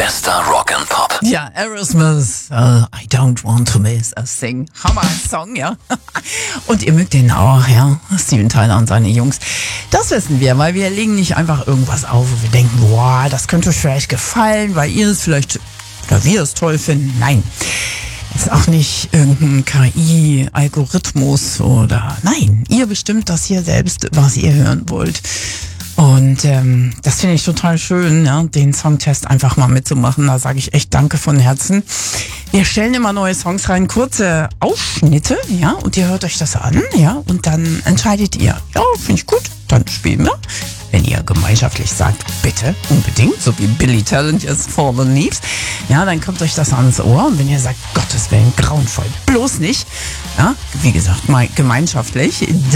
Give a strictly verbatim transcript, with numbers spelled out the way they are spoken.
Bester Rock and Pop. Ja, Aerosmith, uh, I don't want to miss a thing. Hammer-Song, ja. Und ihr mögt den auch, ja. Steven Tyler und seine Jungs. Das wissen wir, weil wir legen nicht einfach irgendwas auf, wo wir denken, boah, das könnte euch vielleicht gefallen, weil ihr es vielleicht, oder wir es toll finden. Nein. Ist auch nicht irgendein K I-Algorithmus oder, nein. Ihr bestimmt das hier selbst, was ihr hören wollt. Und ähm, das finde ich total schön, ja, den Songtest einfach mal mitzumachen. Da sage ich echt danke von Herzen. Wir stellen immer neue Songs rein, kurze Ausschnitte, ja, und ihr hört euch das an, ja, und dann entscheidet ihr, ja, finde ich gut, dann spielen wir. Wenn ihr gemeinschaftlich sagt, bitte, unbedingt, so wie Billy Talent jetzt For the Leaves, ja, dann kommt euch das ans Ohr. Und wenn ihr sagt, Gottes Willen, grauenvoll, bloß nicht, ja, wie gesagt, mal gemeinschaftlich,